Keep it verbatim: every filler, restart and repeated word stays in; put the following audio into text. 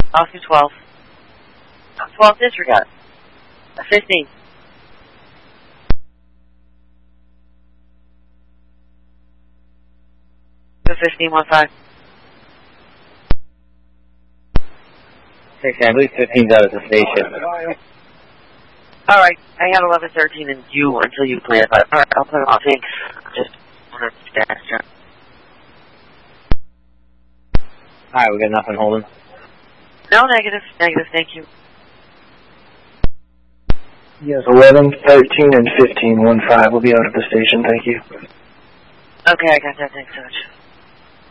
Oscar twelve. twelve, disregard. fifteen. fifteen, one five. sixteen, I believe fifteen's out of the station. Alright, I have eleven, thirteen, and you until you clear it. Alright, I'll put it on. Thanks. Just wanted to ask you. Alright, we got nothing holding. No, negative. Negative, thank you. Yes, eleven, thirteen, and fifteen, one five will be out of the station, thank you. Okay, I got that. Thanks so much.